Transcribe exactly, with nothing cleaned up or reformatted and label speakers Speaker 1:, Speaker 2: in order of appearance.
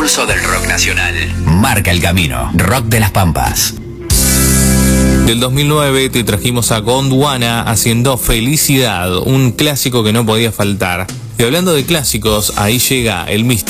Speaker 1: impulso del rock nacional. Marca el camino. Rock de las Pampas.
Speaker 2: Del dos mil nueve te trajimos a Gondwana haciendo Felicidad, un clásico que no podía faltar. Y hablando de clásicos, ahí llega el místico